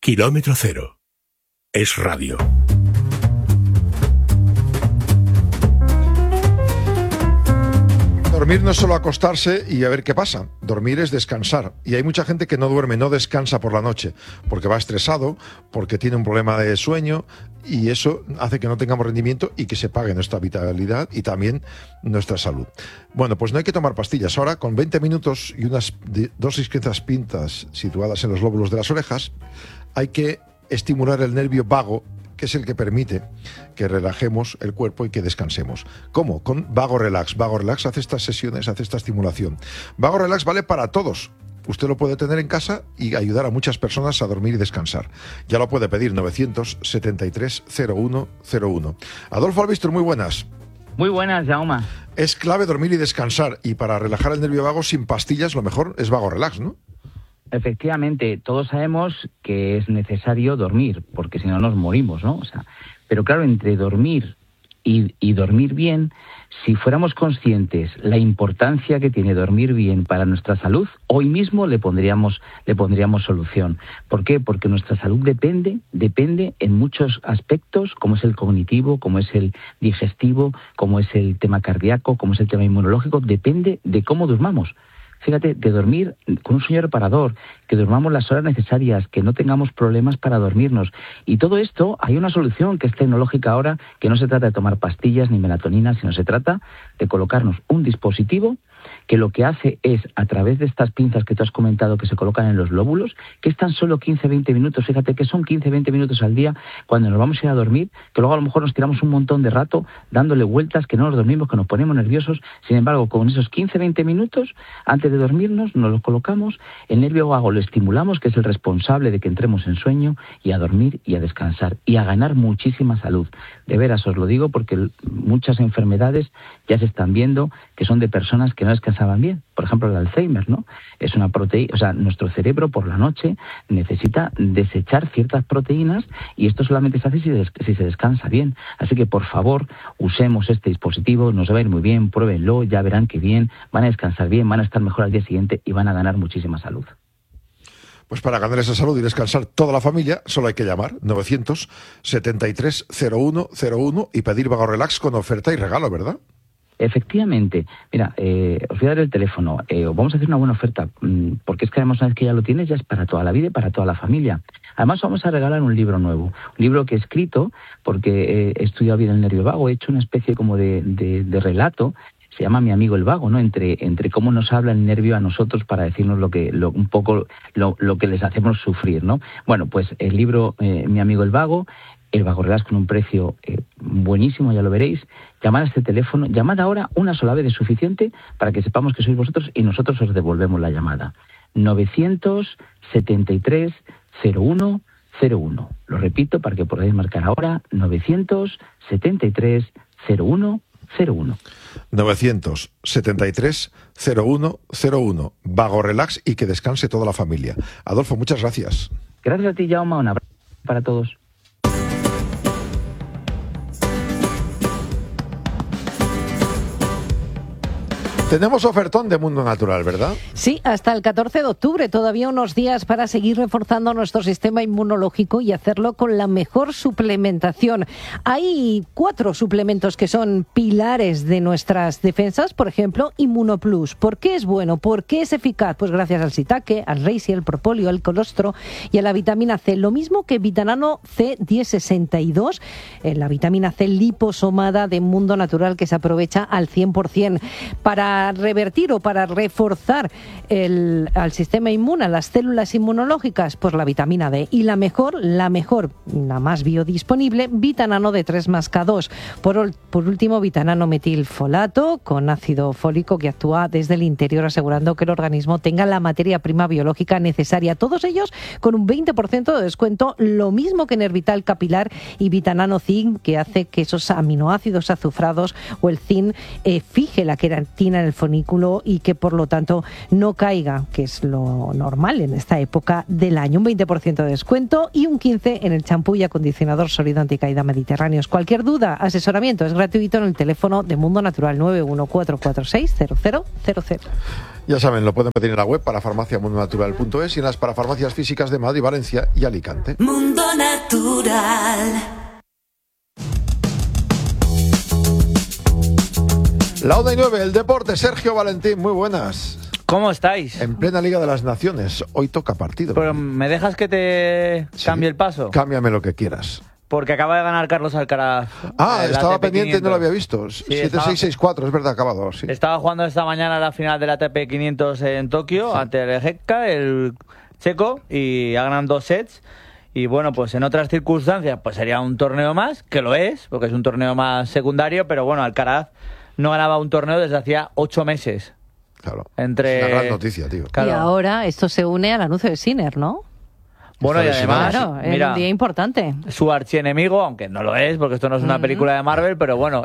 Kilómetro Cero. Es radio. Dormir no es solo acostarse y a ver qué pasa. Dormir es descansar. Y hay mucha gente que no duerme, no descansa por la noche, porque va estresado, porque tiene un problema de sueño, y eso hace que no tengamos rendimiento y que se pague nuestra vitalidad y también nuestra salud. Bueno, pues no hay que tomar pastillas. Ahora, con 20 minutos y unas dosis discretas pintas situadas en los lóbulos de las orejas, hay que estimular el nervio vago, que es el que permite que relajemos el cuerpo y que descansemos. ¿Cómo? Con Vago Relax. Vago Relax hace estas sesiones, hace esta estimulación. Vago Relax vale para todos. Usted lo puede tener en casa y ayudar a muchas personas a dormir y descansar. Ya lo puede pedir, 973-0101. Adolfo Albistur, muy buenas. Muy buenas, Jaume. Es clave dormir y descansar, y para relajar el nervio vago sin pastillas lo mejor es Vago Relax, ¿no? Efectivamente, todos sabemos que es necesario dormir, porque si no nos morimos, ¿no? Pero claro, entre dormir y dormir bien, si fuéramos conscientes la importancia que tiene dormir bien para nuestra salud, hoy mismo le pondríamos solución. ¿Por qué? Porque nuestra salud depende en muchos aspectos, como es el cognitivo, como es el digestivo, como es el tema cardíaco, como es el tema inmunológico, depende de cómo durmamos. Fíjate, de dormir con un sueño reparador, que durmamos las horas necesarias, que no tengamos problemas para dormirnos. Y todo esto, hay una solución que es tecnológica ahora, que no se trata de tomar pastillas ni melatonina, sino se trata de colocarnos un dispositivo que lo que hace es, a través de estas pinzas que tú has comentado que se colocan en los lóbulos, que es tan solo 15-20 minutos, fíjate que son 15-20 minutos al día cuando nos vamos a ir a dormir, que luego a lo mejor nos tiramos un montón de rato dándole vueltas, que no nos dormimos, que nos ponemos nerviosos. Sin embargo, con esos 15-20 minutos, antes de dormirnos, nos los colocamos, el nervio vago lo estimulamos, que es el responsable de que entremos en sueño, y a dormir y a descansar, y a ganar muchísima salud. De veras os lo digo porque muchas enfermedades ya se están viendo que son de personas que no descansaban bien. Por ejemplo, el Alzheimer, ¿no? Es una proteína, nuestro cerebro por la noche necesita desechar ciertas proteínas, y esto solamente se hace si se descansa bien. Así que, por favor, usemos este dispositivo, nos va a ir muy bien, pruébenlo, ya verán que bien, van a descansar bien, van a estar mejor al día siguiente y van a ganar muchísima salud. Pues para ganar esa salud y descansar toda la familia, solo hay que llamar 973-0101 y pedir Vago Relax con oferta y regalo, ¿verdad? Efectivamente. Mira, os voy a dar el teléfono. Vamos a hacer una buena oferta, porque es que además una vez que ya lo tienes, ya es para toda la vida y para toda la familia. Además vamos a regalar un libro nuevo, un libro que he escrito, porque he estudiado bien el nervio vago, he hecho una especie como de relato. Se llama Mi amigo el vago, ¿no? Entre cómo nos habla el nervio a nosotros para decirnos lo que les hacemos sufrir, ¿no? Bueno, pues el libro Mi amigo el vago, el Vago Relax con un precio buenísimo, ya lo veréis. Llamad a este teléfono, llamad ahora, una sola vez es suficiente para que sepamos que sois vosotros y nosotros os devolvemos la llamada. 973-0101. Lo repito para que podáis marcar ahora, 973-0101. 973-0101. Vago Relax y que descanse toda la familia. Adolfo, muchas gracias. Gracias a ti, Jaume. Un abrazo para todos. Tenemos ofertón de Mundo Natural, ¿verdad? Sí, hasta el 14 de octubre, todavía unos días para seguir reforzando nuestro sistema inmunológico y hacerlo con la mejor suplementación. Hay 4 suplementos que son pilares de nuestras defensas, por ejemplo, Inmunoplus. ¿Por qué es bueno? ¿Por qué es eficaz? Pues gracias al shiitake, al reishi, al propóleo, al colostro y a la vitamina C. Lo mismo que Vitanano C1062, la vitamina C liposomada de Mundo Natural que se aprovecha al 100%. Para revertir o para reforzar al sistema inmune, las células inmunológicas, pues la vitamina D. Y la mejor, la más biodisponible, Vitanano de 3+K2. Por último, Vitanano metilfolato con ácido fólico que actúa desde el interior asegurando que el organismo tenga la materia prima biológica necesaria. Todos ellos con un 20% de descuento, lo mismo que Nervital Capilar y Vitanano Zinc, que hace que esos aminoácidos azufrados o el zinc fije la queratina el fonículo y que por lo tanto no caiga, que es lo normal en esta época del año. Un 20% de descuento y un 15% en el champú y acondicionador sólido anticaída Mediterráneos. Cualquier duda, asesoramiento es gratuito en el teléfono de Mundo Natural 914460000. Ya saben, lo pueden pedir en la web para farmaciamundonatural.es y en las parafarmacias físicas de Madrid, Valencia y Alicante. Mundo Natural. La 1:09, el deporte. Sergio Valentín, muy buenas. ¿Cómo estáis? En plena Liga de las Naciones. Hoy toca partido. Pero ¿me dejas que te cambie el paso? Cámbiame lo que quieras. Porque acaba de ganar Carlos Alcaraz. Estaba pendiente y no lo había visto. 7-6-6-4, es verdad, acabado. Sí. Estaba jugando esta mañana la final del ATP 500 en Tokio, ante el Hekka, el checo, y ha ganado 2 sets. Y bueno, pues en otras circunstancias pues sería un torneo más, que lo es, porque es un torneo más secundario, pero bueno, Alcaraz no ganaba un torneo desde hacía 8 meses. Claro, es una gran noticia, tío. Claro. Y ahora esto se une al anuncio de Sinner, ¿no? Bueno, y además, claro, es un día importante. Su archienemigo, aunque no lo es, porque esto no es una película de Marvel, pero bueno,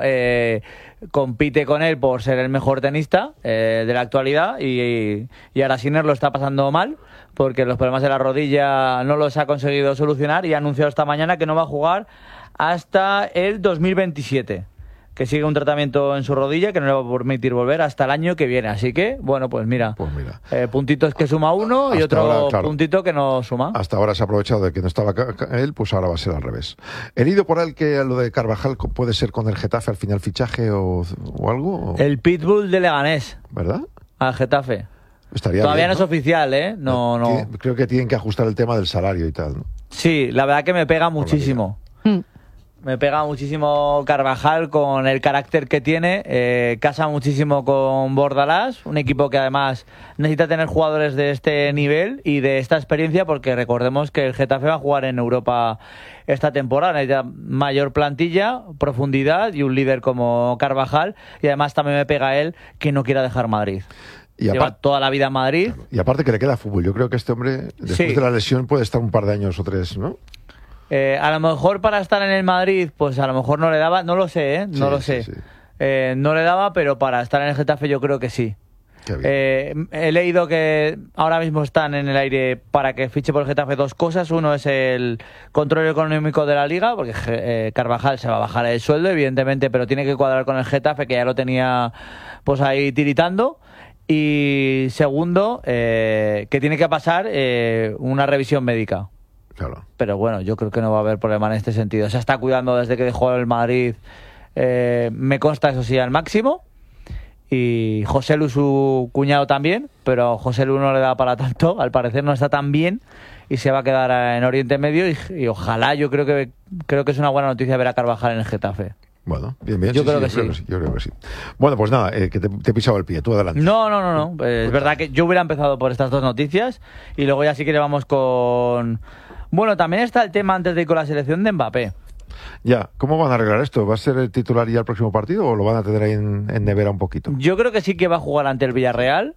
compite con él por ser el mejor tenista de la actualidad y ahora Sinner lo está pasando mal porque los problemas de la rodilla no los ha conseguido solucionar y ha anunciado esta mañana que no va a jugar hasta el 2027. Que sigue un tratamiento en su rodilla que no le va a permitir volver hasta el año que viene. Así que, bueno, pues mira. Puntitos que suma uno y hasta otro ahora, claro, puntito que no suma. Hasta ahora se ha aprovechado de que no estaba él, pues ahora va a ser al revés. He leído por él que lo de Carvajal puede ser con el Getafe al final fichaje o algo. El Pitbull de Leganés. ¿Verdad? Al Getafe. Estaría Todavía bien, no es oficial, ¿eh? No. Creo que tienen que ajustar el tema del salario y tal, ¿no? Sí, la verdad que me pega muchísimo. Me pega muchísimo Carvajal con el carácter que tiene, casa muchísimo con Bordalás, un equipo que además necesita tener jugadores de este nivel y de esta experiencia, porque recordemos que el Getafe va a jugar en Europa esta temporada, necesita mayor plantilla, profundidad y un líder como Carvajal, y además también me pega él que no quiera dejar Madrid. Lleva toda la vida en Madrid. Claro. Y aparte que le queda fútbol, yo creo que este hombre, después de la lesión, puede estar un par de años o 3, ¿no? A lo mejor para estar en el Madrid, pues a lo mejor no le daba, no lo sé, ¿eh? No lo sé. Sí. No le daba, pero para estar en el Getafe yo creo que sí. He leído que ahora mismo están en el aire para que fiche por el Getafe 2 cosas. Uno es el control económico de la Liga, porque Carvajal se va a bajar el sueldo, evidentemente, pero tiene que cuadrar con el Getafe, que ya lo tenía pues ahí tiritando. Y segundo, que tiene que pasar una revisión médica. Claro. Pero bueno, yo creo que no va a haber problema en este sentido. Se está cuidando desde que dejó el Madrid, me consta, eso sí, al máximo. Y José Lu, su cuñado, también, pero José Lu no le da para tanto, al parecer no está tan bien y se va a quedar en Oriente Medio y ojalá, yo creo que es una buena noticia ver a Carvajal en el Getafe. Bueno, bien. Yo creo que sí. Yo creo que sí. Bueno, pues nada, que te he pisado el pie, tú adelante. No. Es verdad que yo hubiera empezado por estas dos noticias y luego ya sí que le vamos con... Bueno, también está el tema antes de ir con la selección de Mbappé. Ya, ¿cómo van a arreglar esto? ¿Va a ser el titular ya el próximo partido o lo van a tener ahí en nevera un poquito? Yo creo que sí que va a jugar ante el Villarreal,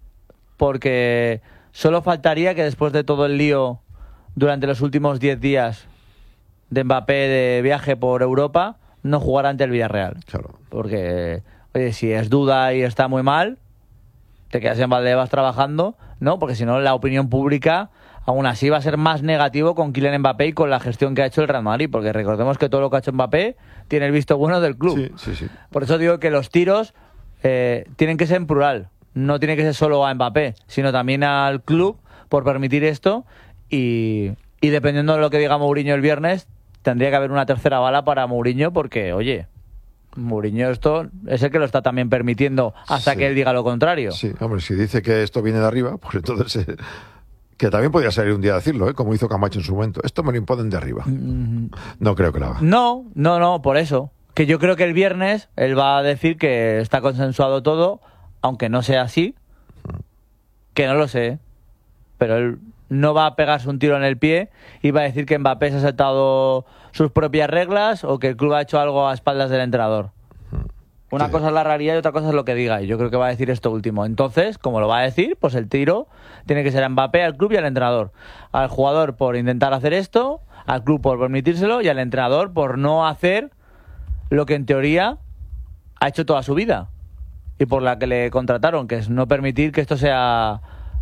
porque solo faltaría que después de todo el lío durante los últimos 10 días de Mbappé de viaje por Europa, no jugara ante el Villarreal. Claro. Porque, oye, si es duda y está muy mal, te quedas en Valdebebas trabajando, ¿no? Porque si no, la opinión pública aún así va a ser más negativo con Kylian Mbappé y con la gestión que ha hecho el Real Madrid, porque recordemos que todo lo que ha hecho Mbappé tiene el visto bueno del club. Sí. Por eso digo que los tiros tienen que ser en plural, no tiene que ser solo a Mbappé, sino también al club por permitir esto y dependiendo de lo que diga Mourinho el viernes, tendría que haber una tercera bala para Mourinho porque, oye, Mourinho esto es el que lo está también permitiendo hasta que él diga lo contrario. Sí, hombre, si dice que esto viene de arriba, pues entonces... que también podría salir un día a decirlo, como hizo Camacho en su momento. Esto me lo imponen de arriba. No creo que lo haga. No, por eso. Que yo creo que el viernes él va a decir que está consensuado todo, aunque no sea así. Que no lo sé. Pero él no va a pegarse un tiro en el pie y va a decir que Mbappé se ha saltado sus propias reglas o que el club ha hecho algo a espaldas del entrenador. Una cosa es la realidad y otra cosa es lo que diga. Y yo creo que va a decir esto último. Entonces, como lo va a decir, pues el tiro tiene que ser a Mbappé, al club y al entrenador. Al jugador por intentar hacer esto, al club por permitírselo y al entrenador por no hacer lo que en teoría ha hecho toda su vida. y por la que le contrataron, que es no permitir que esto sea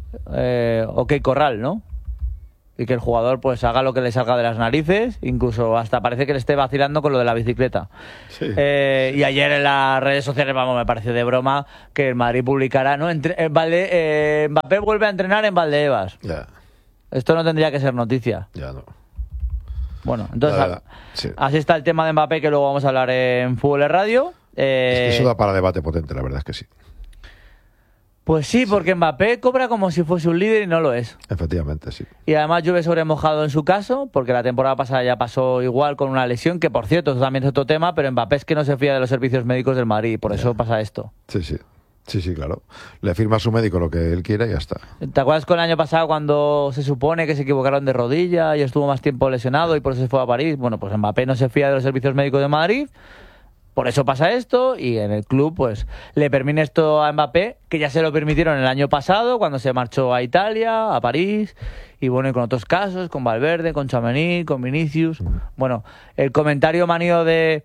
OK Corral, ¿no? Y que el jugador pues haga lo que le salga de las narices, incluso hasta parece que le esté vacilando con lo de la bicicleta. Sí. Y ayer en las redes sociales, vamos, me pareció de broma que el Madrid publicara, ¿no? Mbappé vuelve a entrenar en Valdebebas. Ya, Esto no tendría que ser noticia. ya no. Bueno, entonces La verdad, sí. así está el tema de Mbappé, que luego vamos a hablar en Fútbol en Radio. Es que eso da para debate potente, la verdad es que sí. Pues sí, porque Mbappé cobra como si fuese un líder y no lo es. Efectivamente, sí. Y además llueve sobre mojado en su caso, porque la temporada pasada ya pasó igual con una lesión, que por cierto, eso también es otro tema, pero Mbappé es que no se fía de los servicios médicos del Madrid, por eso pasa esto. Sí, sí. Sí, sí, claro. Le firma a su médico lo que él quiera y ya está. ¿Te acuerdas con el año pasado cuando se supone que se equivocaron de rodilla y estuvo más tiempo lesionado y por eso se fue a París? Bueno, pues Mbappé no se fía de los servicios médicos de Madrid, por eso pasa esto, y en el club pues le permite esto a Mbappé, que ya se lo permitieron el año pasado cuando se marchó a Italia, a París, y bueno, y con otros casos, con Valverde, con Tchouaméni, con Vinicius. Bueno, el comentario manido de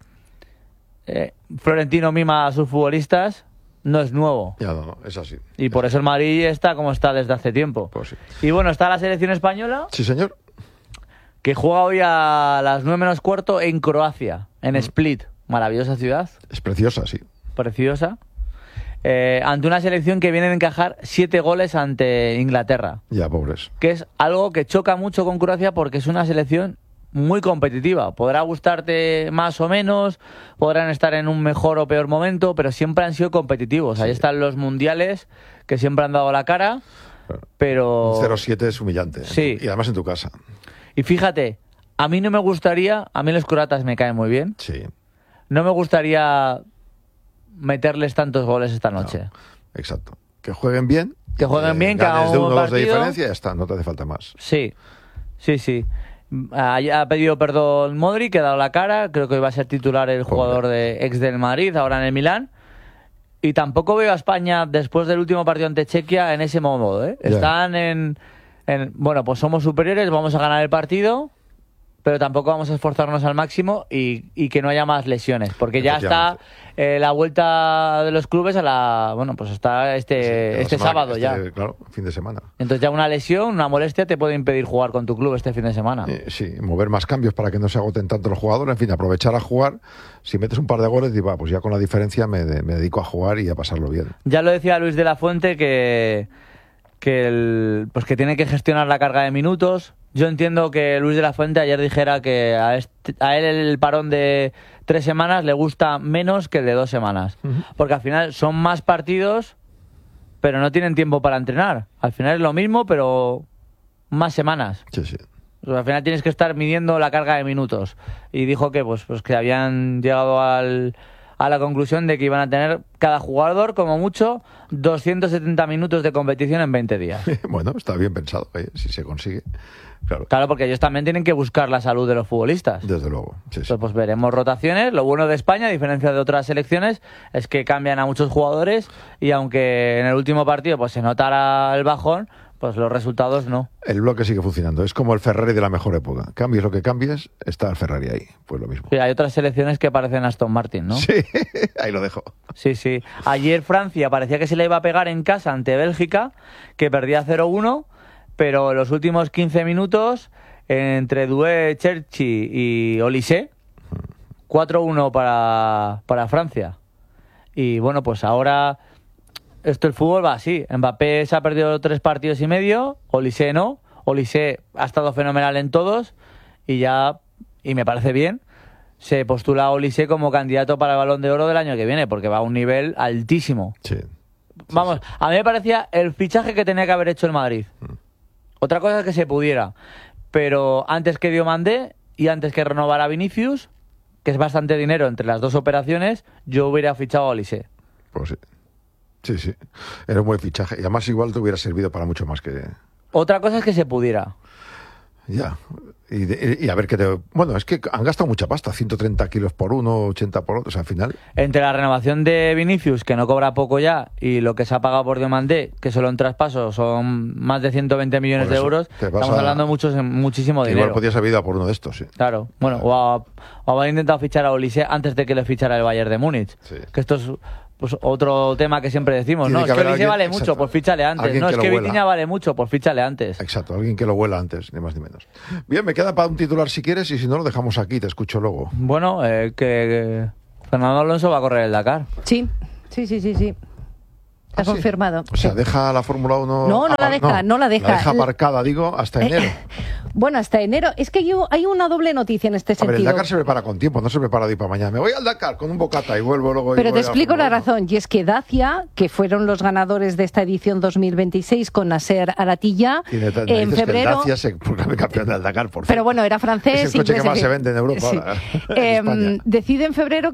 Florentino mima a sus futbolistas no es nuevo. Ya no, es así. Y por eso el Madrid está como está desde hace tiempo. Pues sí. Y bueno, está la selección española, Sí, señor. que juega hoy a las 9 menos cuarto en Croacia, en Split. Maravillosa ciudad, Es preciosa, sí. preciosa. Ante una selección que viene de encajar 7 goles ante Inglaterra. Ya, pobres. Que es algo que choca mucho con Croacia porque es una selección muy competitiva. Podrá gustarte más o menos, podrán estar en un mejor o peor momento, pero siempre han sido competitivos. Ahí están los mundiales, que siempre han dado la cara, pero... 0-7 es humillante. Sí. Y además en tu casa. Y fíjate, a mí no me gustaría, a mí los croatas me caen muy bien, Sí. no me gustaría meterles tantos goles esta noche. No, exacto. Que jueguen bien. Que jueguen bien, que ganes hagan de un 1 o 2 de partido. diferencia y ya está. No te hace falta más. Sí, sí, sí. Ha pedido perdón Modric, que ha dado la cara. Creo que hoy va a ser titular el jugador de ex del Madrid, ahora en el Milán. Y tampoco veo a España, después del último partido ante Chequia, en ese modo, ¿eh? Ya. Están bueno, pues somos superiores, vamos a ganar el partido, pero tampoco vamos a esforzarnos al máximo y que no haya más lesiones, porque ya está la vuelta de los clubes bueno, pues está este sábado ya. Claro, fin de semana. Entonces ya una lesión, una molestia te puede impedir jugar con tu club este fin de semana. Sí, mover más cambios para que no se agoten tanto los jugadores, en fin, aprovechar a jugar. Si metes un par de goles, digo, pues ya con la diferencia me dedico a jugar y a pasarlo bien. Ya lo decía Luis de la Fuente pues que tiene que gestionar la carga de minutos. Yo entiendo que Luis de la Fuente ayer dijera que a él el parón de 3 semanas le gusta menos que el de 2 semanas. Porque al final son más partidos, pero no tienen tiempo para entrenar. Al final es lo mismo, pero más semanas. Sí, sí. O sea, al final tienes que estar midiendo la carga de minutos. Y dijo que pues que habían llegado a la conclusión de que iban a tener cada jugador, como mucho, 270 minutos de competición en 20 días. Bueno, está bien pensado, si se consigue. Claro, Claro, porque ellos también tienen que buscar la salud de los futbolistas. desde luego. Sí, sí. Entonces, pues veremos rotaciones. Lo bueno de España, a diferencia de otras selecciones, es que cambian a muchos jugadores y aunque en el último partido pues se notara el bajón, pues los resultados no. El bloque sigue funcionando. Es como el Ferrari de la mejor época. Cambies lo que cambies, está el Ferrari ahí. Pues lo mismo. Sí, hay otras selecciones que parecen Aston Martin, ¿no? Sí, ahí lo dejo. Sí, sí. Ayer Francia parecía que se le iba a pegar en casa ante Bélgica, que perdía 0-1, pero en los últimos 15 minutos, entre Doué, Cherchi y Olysée, 4-1 para Francia. Y bueno, pues ahora el fútbol va así. Mbappé se ha perdido 3 partidos y medio, Olysée no. Olysée ha estado fenomenal en todos y me parece bien, se postula a Olysée como candidato para el Balón de Oro del año que viene, porque va a un nivel altísimo. Sí. Vamos, a mí me parecía el fichaje que tenía que haber hecho el Madrid. Otra cosa es que se pudiera, pero antes que Diomandé y antes que renovar a Vinicius, que es bastante dinero entre las 2 operaciones, yo hubiera fichado a Olysée. Pues sí. Sí, sí. Era un buen fichaje. Y además igual te hubiera servido para mucho más que... Otra cosa es que se pudiera. Ya. Y a ver qué te... Bueno, es que han gastado mucha pasta. 130 kilos por uno, 80 por otro. O sea, al final... Entre la renovación de Vinicius, que no cobra poco ya, y lo que se ha pagado por Diomandé, que solo en traspaso son más de 120 millones Por de eso, euros, te vas estamos hablando de muchísimo dinero. Igual podías haber ido a por uno de estos, sí. Claro, bueno, o haber intentado fichar a Olysée antes de que le fichara el Bayern de Múnich. Sí. Que estos pues otro tema que siempre decimos, Tiene ¿no? que Es que haber Olise alguien- vale exacto. mucho, pues fíchale antes. Alguien No, que es lo que huela. Vitinha vale mucho, pues fíchale antes. Exacto, alguien que lo huela antes, ni más ni menos. Bien, me queda para un titular si quieres y si no lo dejamos aquí, te escucho luego. Bueno, que Fernando Alonso va a correr el Dakar. Sí. Está ¿Ah, sí? confirmado. O sea, Sí. deja la Fórmula 1... No la deja. La deja aparcada, digo, hasta enero. Bueno, hasta enero. Es que hay una doble noticia en este A ver, el sentido. Dakar se prepara con tiempo, no se prepara de ir para mañana. Me voy al Dakar con un bocata y vuelvo luego. Pero y te voy a explico la Fórmula 1. razón, y es que Dacia, que fueron los ganadores de esta edición 2026 con Nasser Aratilla, Tiene tan en narices que el febrero... Dacia se proclame campeón del Dakar, por Pero favor. bueno, era francés. Es el coche que inglés, más en se fin. vende en Europa Sí. ahora, en España. Decide en febrero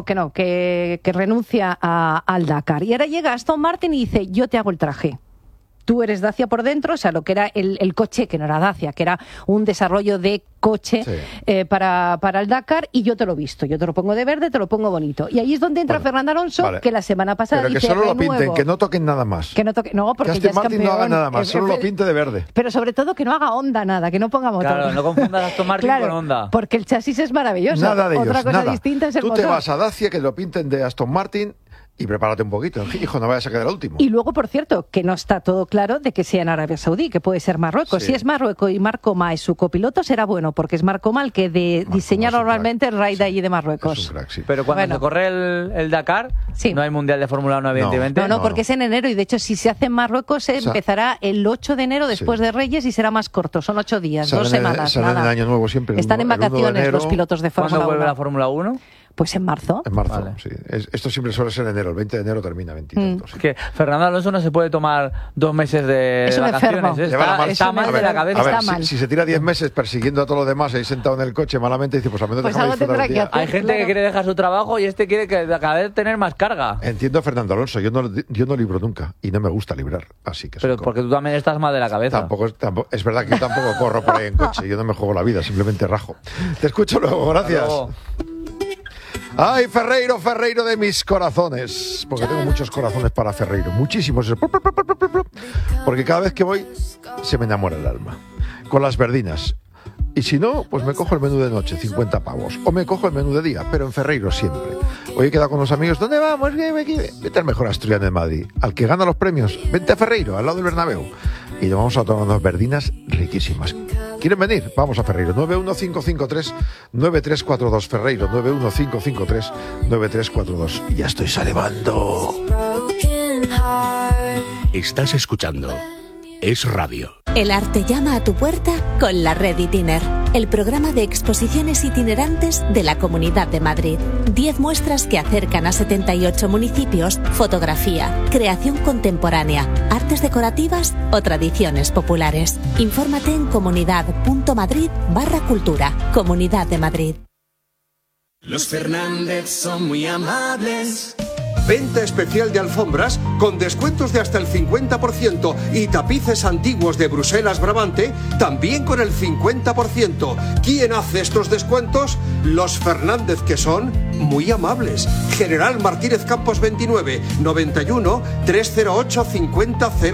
que renuncia al Dakar. Y ahora llega Aston Martin y dice, yo te hago el traje. Tú eres Dacia por dentro, o sea, lo que era el coche, que no era Dacia, que era un desarrollo de coche Sí. para el Dakar, y yo te lo visto, yo te lo pongo de verde, te lo pongo bonito. Y ahí es donde entra Bueno, Fernando Alonso, vale. que la semana pasada Pero que dice, solo lo pinten, renuevo. que no toquen nada más. Que no toque, no, porque Que ya Aston es Martin no haga campeón. nada más, solo lo pinte de verde. Pero sobre todo que no haga Honda nada, que no ponga motor. Claro, no confundas Aston Martin Claro, con Honda. porque el chasis es maravilloso. Nada de ellos, Otra cosa nada. distinta es el Tú motor. te vas a Dacia, que lo pinten de Aston Martin y prepárate un poquito. Hijo, no vayas a quedar al último. Y luego, por cierto, que no está todo claro de que sea en Arabia Saudí, que puede ser Marruecos. Sí. Si es Marruecos y Marco Ma es su copiloto, será bueno, porque es Marco Ma el que diseña Ma es un normalmente crack. el raid de allí de Es Marruecos. un crack, sí. Pero cuando Bueno. se corre el Dakar, Sí. no hay Mundial de Fórmula 1, evidentemente. No, No, porque no. es en enero y de hecho si se hace en Marruecos empezará el 8 de enero después Sí. de Reyes y será más corto, son 8 días, Salen 2 semanas. salen nada. en Año Nuevo siempre. el Están en 1 de vacaciones enero. los pilotos de ¿Cuándo Fórmula vuelve 1. la Fórmula 1? Pues en marzo. En marzo, Vale. sí. Esto siempre suele ser enero. El 20 de enero termina, 20 y tantos. Es que Fernando Alonso no se puede tomar 2 meses de Es un vacaciones. enfermo. Le va la Está, mal- está Es un mal de enfermo. la cabeza. A ver, Está mal. si se tira 10 meses persiguiendo a todos los demás ahí sentado en el coche malamente, dice, pues a menos Pues déjame algo disfrutar tendrá un que día. hacer. Hay gente Claro. que quiere dejar su trabajo y este quiere que cada vez tener más carga. Entiendo a Fernando Alonso, yo no libro nunca y no me gusta librar, así que Pero soy porque tú también estás mal de la cabeza. tampoco es verdad que yo tampoco corro por ahí en coche, yo no me juego la vida, simplemente rajo. Te escucho luego, gracias. Hasta luego. Ay, Ferreiro de mis corazones, porque tengo muchos corazones para Ferreiro, muchísimos, porque cada vez que voy se me enamora el alma, con las verdinas. Y si no, pues me cojo el menú de noche, 50 pavos. O me cojo el menú de día, pero en Ferreiro siempre. Hoy he quedado con los amigos. ¿Dónde vamos? Vete al mejor asturiano de Madrid. Al que gana los premios. Vente a Ferreiro, al lado del Bernabéu. Y nos vamos a tomar unas verdinas riquísimas. ¿Quieren venir? Vamos a Ferreiro. 91553-9342. Ferreiro, 91553-9342. Y ya estoy salivando. Estás escuchando Es Radio. El arte llama a tu puerta con la Red Itiner, el programa de exposiciones itinerantes de la Comunidad de Madrid. 10 muestras que acercan a 78 municipios, fotografía, creación contemporánea, artes decorativas o tradiciones populares. Infórmate en comunidad.madrid/cultura. Comunidad de Madrid. Los Fernández son muy amables. Venta especial de alfombras con descuentos de hasta el 50% y tapices antiguos de Bruselas Brabante también con el 50%. ¿Quién hace estos descuentos? Los Fernández, que son muy amables. General Martínez Campos 29, 91 308 50